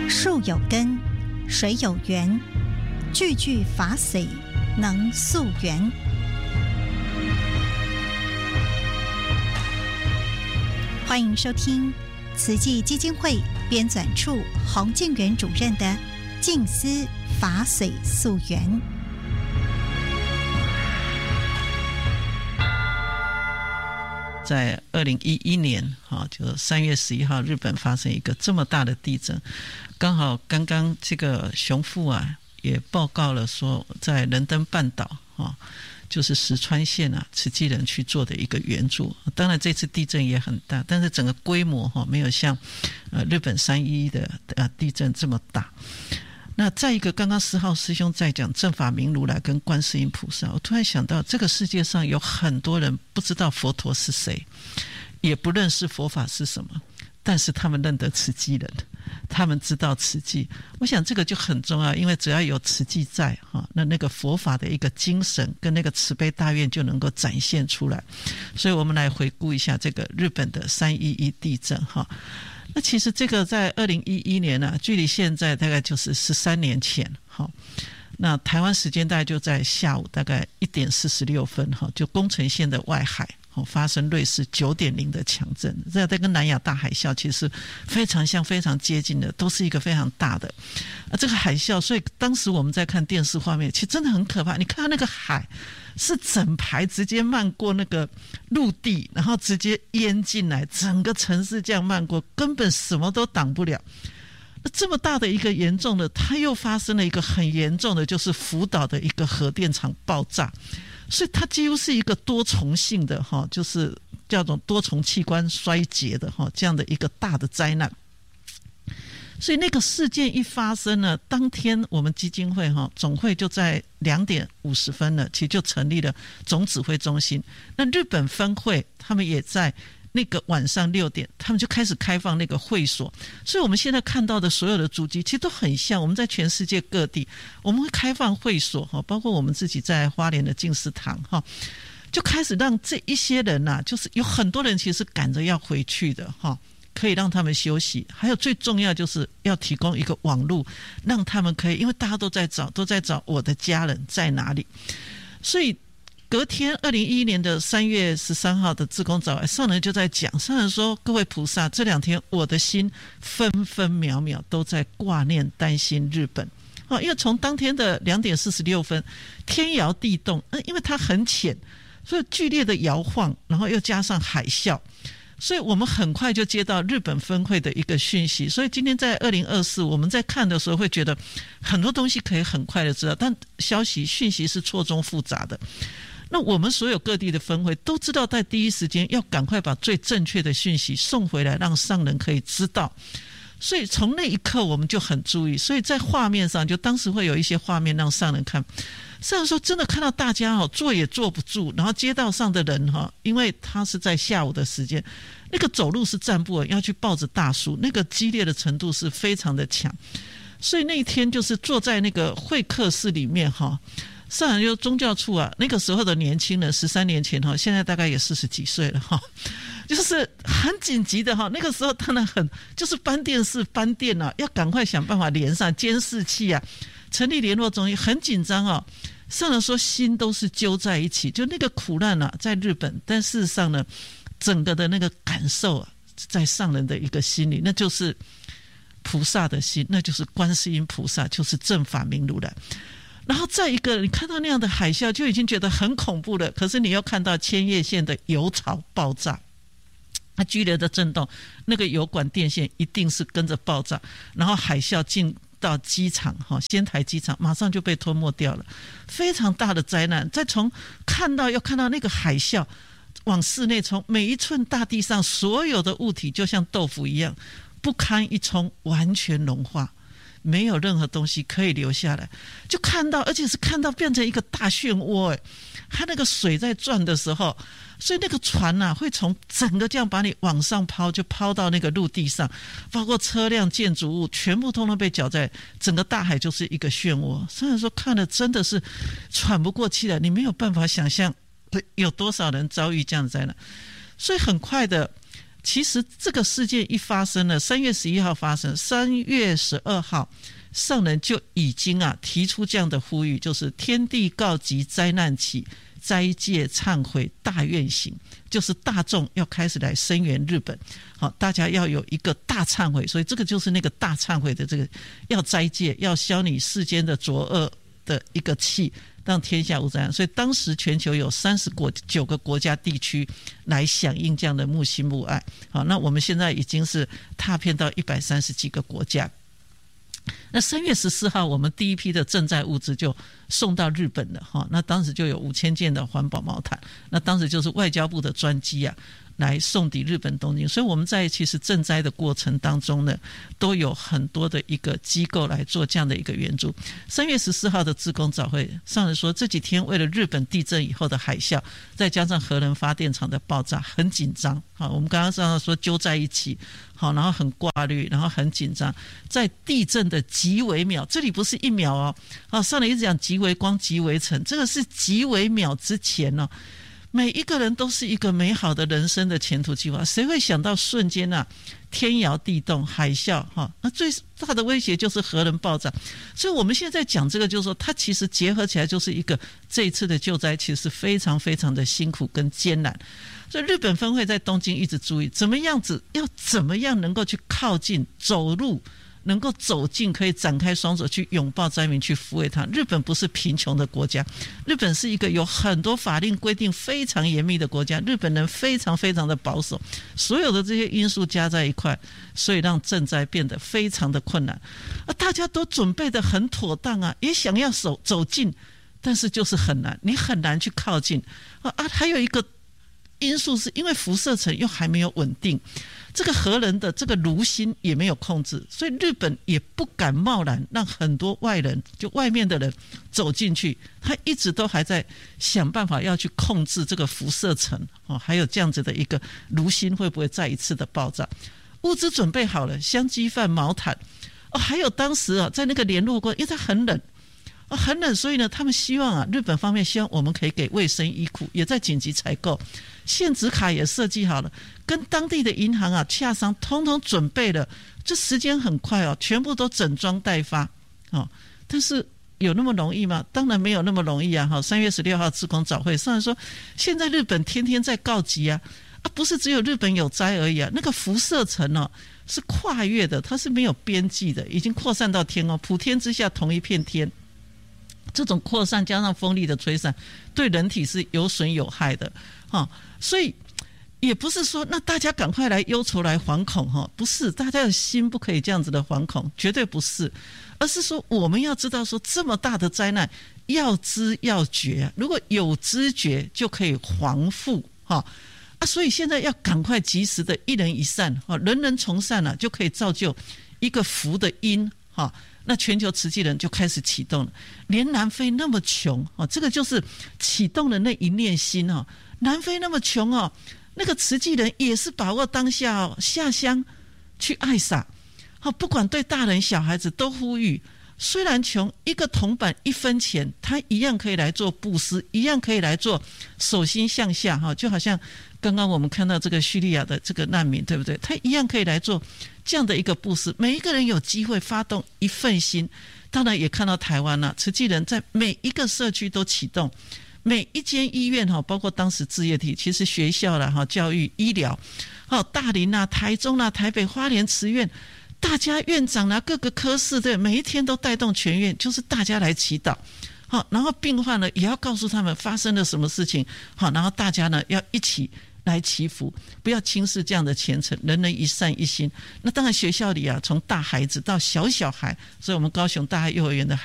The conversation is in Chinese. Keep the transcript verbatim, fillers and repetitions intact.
树有根，水有源，句句法髓能溯源。欢迎收听慈济基金会编纂处洪敬元主任的《静思法髓溯源》。 在二零一一年，就三月十一号，日本发生一个这么大的地震，刚好刚刚这个熊副啊也报告了说，在仁登半岛就是石川县啊，慈济人去做的一个援助。当然这次地震也很大，但是整个规模没有像呃日本三一一的呃地震这么大。那再一个，刚刚四号师兄在讲正法明如来跟观世音菩萨，我突然想到，这个世界上有很多人不知道佛陀是谁，也不认识佛法是什么，但是他们认得慈济人，他们知道慈济。我想这个就很重要，因为只要有慈济在，那那个佛法的一个精神跟那个慈悲大愿就能够展现出来。所以我们来回顾一下这个日本的三一一地震。那其实这个在二零一一年啊，距离现在大概就是十三年前。那台湾时间大概就在下午大概一点四十六分，就宫城县的外海发生瑞士 九点零 的强震，这跟南亚大海啸其实非常像，非常接近的，都是一个非常大的、啊、这个海啸。所以当时我们在看电视画面，其实真的很可怕。你看到那个海是整排直接漫过那个陆地，然后直接淹进来，整个城市这样漫过，根本什么都挡不了。那这么大的一个严重的，它又发生了一个很严重的，就是福岛的一个核电厂爆炸。所以它几乎是一个多重性的，就是叫做多重器官衰竭的这样的一个大的灾难。所以那个事件一发生呢，当天我们基金会总会就在两点五十分呢，其实就成立了总指挥中心。那日本分会他们也在那个晚上六点，他们就开始开放那个会所。所以我们现在看到的所有的足迹其实都很像，我们在全世界各地我们会开放会所，包括我们自己在花莲的静思堂，就开始让这一些人啊，就是有很多人其实赶着要回去的，可以让他们休息。还有最重要就是要提供一个网路，让他们可以，因为大家都在找都在找我的家人在哪里。所以隔天二零一一年的三月十三号的志工早来，上人就在讲，上人说，各位菩萨，这两天我的心分分秒秒都在挂念担心日本。因为从当天的两点四十六分天摇地动，因为它很浅，所以剧烈的摇晃，然后又加上海啸，所以我们很快就接到日本分会的一个讯息。所以今天在二零二四我们在看的时候会觉得很多东西可以很快的知道，但消息讯息是错综复杂的。那我们所有各地的分会都知道，在第一时间要赶快把最正确的讯息送回来，让上人可以知道。所以从那一刻我们就很注意，所以在画面上就当时会有一些画面让上人看。上人说真的看到大家坐也坐不住，然后街道上的人因为他是在下午的时间，那个走路是站不稳，要去抱着大树，那个激烈的程度是非常的强。所以那一天就是坐在那个会客室里面，上人就宗教处啊，那个时候的年轻人十三年前现在大概也四十几岁了，就是很紧急的，那个时候当然很就是搬电视搬电啊，要赶快想办法连上监视器啊，成立联络中心，很紧张啊。上人说心都是揪在一起，就那个苦难啊在日本，但事实上呢整个的那个感受啊在上人的一个心里，那就是菩萨的心，那就是观世音菩萨，就是正法明如来。然后再一个你看到那样的海啸就已经觉得很恐怖了，可是你又看到千叶县的油槽爆炸，它剧烈的震动，那个油管电线一定是跟着爆炸，然后海啸进到机场，仙台机场马上就被吞没掉了，非常大的灾难。再从看到又看到那个海啸往室内冲，每一寸大地上所有的物体就像豆腐一样不堪一冲，完全融化，没有任何东西可以留下来。就看到，而且是看到变成一个大漩涡，哎，它那个水在转的时候，所以那个船啊会从整个这样把你往上抛，就抛到那个陆地上，包括车辆建筑物全部通通被搅在，整个大海就是一个漩涡。虽然说看了真的是喘不过气来，你没有办法想象有多少人遭遇这样的灾难。所以很快的其实这个事件一发生了，三月十一号发生，三月十二号上人就已经啊提出这样的呼吁，就是天地告急灾难起，斋戒忏悔大愿行，就是大众要开始来声援日本，好，大家要有一个大忏悔，所以这个就是那个大忏悔的这个要斋戒，要消你世间的浊恶的一个气，让天下无灾难。所以当时全球有三十九个国家地区来响应这样的木心木爱，好，那我们现在已经是踏遍到一百三十几个国家。那三月十四号我们第一批的赈灾物资就送到日本了哈，那当时就有五千件的环保毛毯，那当时就是外交部的专机啊来送抵日本东京，所以我们在其实赈灾的过程当中呢，都有很多的一个机构来做这样的一个援助。三月十四号的志工早会上人说，这几天为了日本地震以后的海啸，再加上核能发电厂的爆炸，很紧张。好，我们刚刚上人说揪在一起，好，然后很挂虑，然后很紧张，在地震的极微秒，这里不是一秒哦，好，上人一直讲极微光、极微尘，这个是极微秒之前哦。每一个人都是一个美好的人生的前途计划，谁会想到瞬间啊天摇地动海啸哈？那最大的威胁就是核能爆炸，所以我们现在讲这个就是说，它其实结合起来就是一个这一次的救灾其实非常非常的辛苦跟艰难。所以日本分会在东京一直注意怎么样子要怎么样能够去靠近走路，能够走近，可以展开双手去拥抱灾民，去抚慰他。日本不是贫穷的国家，日本是一个有很多法令规定非常严密的国家，日本人非常非常的保守，所有的这些因素加在一块，所以让赈灾变得非常的困难。啊，大家都准备得很妥当啊，也想要走走近，但是就是很难，你很难去靠近啊。啊，还有一个因素是因为辐射层又还没有稳定，这个核能的这个炉心也没有控制，所以日本也不敢贸然让很多外人，就外面的人走进去，他一直都还在想办法要去控制这个辐射层，哦，还有这样子的一个炉心会不会再一次的爆炸。物资准备好了，香鸡饭、毛毯，哦，还有当时啊在那个联络过，因为它很冷哦，很冷，所以呢，他们希望啊，日本方面希望我们可以给卫生衣裤，也在紧急采购，限值卡也设计好了，跟当地的银行啊洽商，通通准备了，这时间很快哦，全部都整装待发哦。但是有那么容易吗？当然没有那么容易啊！哈，三月十六号志工早会上来说，现在日本天天在告急啊，啊，不是只有日本有灾而已啊，那个辐射层哦是跨越的，它是没有边际的，已经扩散到天哦，普天之下同一片天。这种扩散加上风力的吹散，对人体是有损有害的，哦，所以也不是说那大家赶快来忧愁来惶恐，哦，不是，大家的心不可以这样子的惶恐，绝对不是，而是说我们要知道说这么大的灾难要知要觉，如果有知觉就可以防护，哦啊，所以现在要赶快及时的一人一善，哦，人人从善啊，就可以造就一个福的因，哦，那全球慈济人就开始启动了。连南非那么穷，哦，这个就是启动了那一念心哦。南非那么穷哦，那个慈济人也是把握当下哦，下乡去爱撒，哦，不管对大人小孩子都呼吁。虽然穷，一个铜板一分钱，他一样可以来做布施，一样可以来做手心向下，就好像刚刚我们看到这个叙利亚的这个难民，对不对？他一样可以来做这样的一个布施，每一个人有机会发动一份心。当然也看到台湾啊，慈济人在每一个社区都启动，每一间医院，包括当时志业体，其实学校啦、教育、医疗，大林啊、台中啊、台北、花莲慈院，大家院长啊，各个科室，对，每一天都带动全院，就是大家来祈祷。好，然后病患呢也要告诉他们发生了什么事情，好，然后大家呢要一起来祈福，不要轻视这样的虔诚，人人一善一心。那当然学校里啊，从大孩子到小小孩，所以我们高雄大爱幼儿园的孩